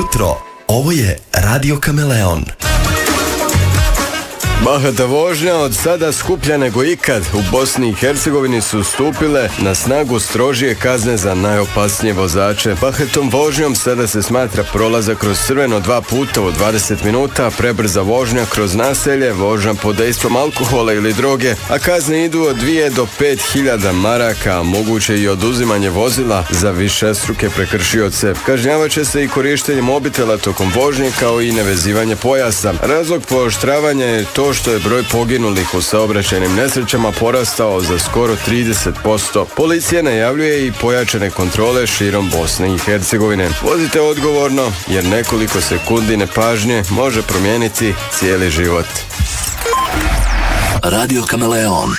jutro, ovo je Radio Kameleon. Bahata vožnja od sada skuplja nego ikad. U Bosni i Hercegovini su stupile na snagu strožije kazne za najopasnije vozače. Bahatom vožnjom sada se smatra prolazak kroz crveno 2 puta u 20 minuta, prebrza vožnja kroz naselje, vožnja pod dejstvom alkohola ili droge, a kazne idu od 2 do 5.000 maraka, a moguće i oduzimanje vozila za višestruke prekršioce. Kažnjavaće se i korištenje mobitela tokom vožnje kao i nevezivanje pojasa. Razlog pooštravanja je to što je broj poginulih u saobraćajnim nesrećama porastao za skoro 30%. Policija najavljuje i pojačane kontrole širom Bosne i Hercegovine. Vozite odgovorno, jer nekoliko sekundi nepažnje može promijeniti cijeli život. Radio Kameleon.